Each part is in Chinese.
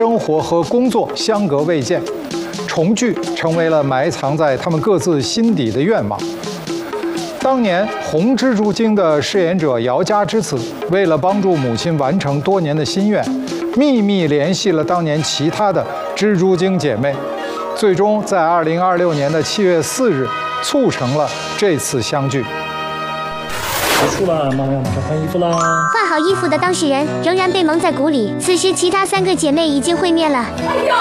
生活和工作相隔未见，重聚成为了埋藏在他们各自心底的愿望。当年红蜘蛛精的饰演者姚家之子，为了帮助母亲完成多年的心愿，秘密联系了当年其他的蜘蛛精姐妹，最终在2026年的7月4日促成了这次相聚。 结束了，妈妈要马上换衣服啦。 换好衣服的当事人仍然被蒙在鼓里，此时其他3个姐妹已经会面了。 哎呦，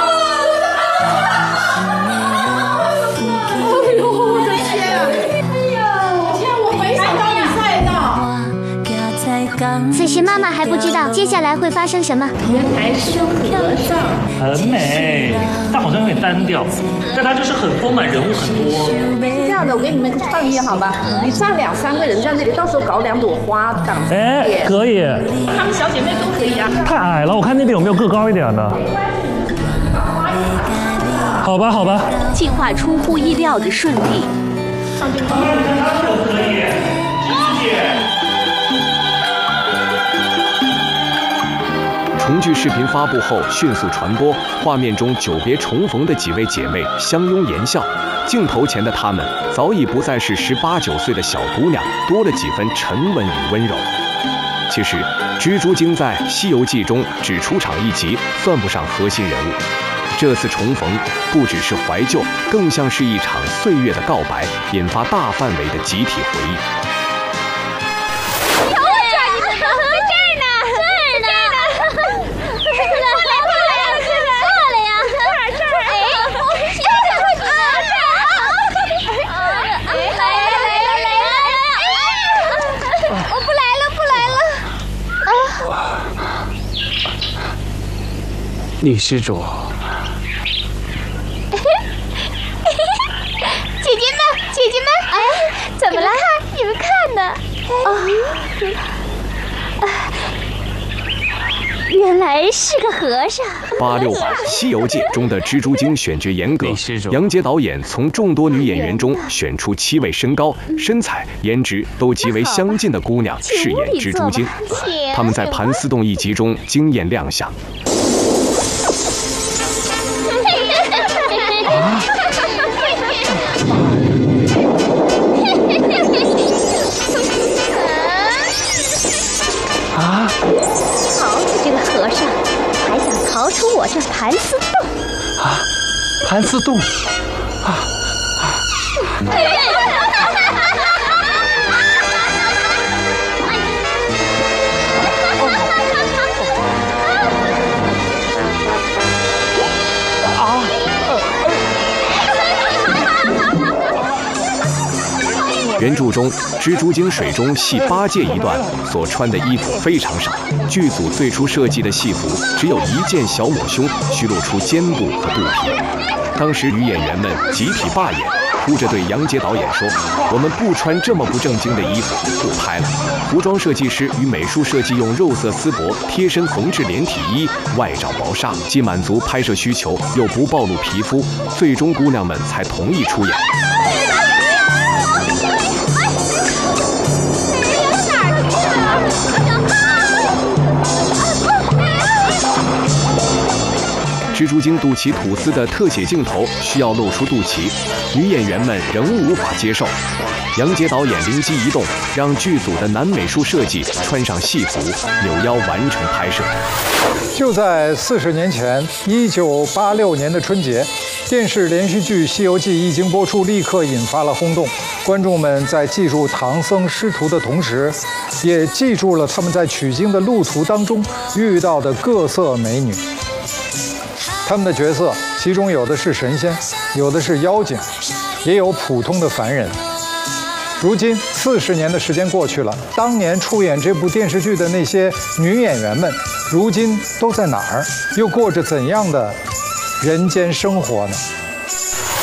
我的天啊！哎呦，天，我没想到你在的。 此时妈妈还不知道接下来会发生什么。 原来是和尚， 很美，但好像有点单调。但它就是很丰满，人物很多。 是这样的，我给你们个创意好吧？你站2、3个人在那里，到时候搞2朵花挡住。 哎，可以。 她们小姐妹都可以啊。 太矮了，我看那边有没有个高一点的。好吧，好吧。 计划出乎意料的顺利。 可以，谢谢。 重聚视频发布后迅速传播，画面中久别重逢的几位姐妹相拥言笑，镜头前的她们早已不再是18、19岁的小姑娘，多了几分沉稳与温柔。其实，蜘蛛精在《西游记》中只出场1集，算不上核心人物。这次重逢不只是怀旧，更像是一场岁月的告白，引发大范围的集体回忆。 女施主， 姐姐们，哎，怎么了？你们看呢？原来是个和尚。 86版《西游记》中的蜘蛛精选角严格，杨洁导演从众多女演员中选出7位身高、身材、颜值都极为相近的姑娘饰演蜘蛛精。她们在《盘丝洞》1集中惊艳亮相。 和尚还想逃出我这盘丝洞啊！盘丝洞啊！ 原著中，蜘蛛精水中系8戒一段所穿的衣服非常少，剧组最初设计的戏服只有1件小抹胸，需露出肩部和肚皮。当时女演员们集体罢演，哭着对杨洁导演说：“我们不穿这么不正经的衣服，不拍了。”服装设计师与美术设计用肉色丝帛贴身缝制连体衣，外罩薄纱，既满足拍摄需求，又不暴露皮肤，最终姑娘们才同意出演。蜘蛛精肚脐吐丝的特写镜头需要露出肚脐，女演员们仍无法接受。杨洁导演灵机一动，让剧组的男美术设计穿上戏服，扭腰完成拍摄。 就在40年前，1986年的春节，电视连续剧《西游记》一经播出，立刻引发了轰动。观众们在记住唐僧师徒的同时，也记住了他们在取经的路途当中遇到的各色美女。他们的角色，其中有的是神仙，有的是妖精，也有普通的凡人。如今40年的时间过去了，当年出演这部电视剧的那些女演员们，如今都在哪儿？又过着怎样的人间生活呢？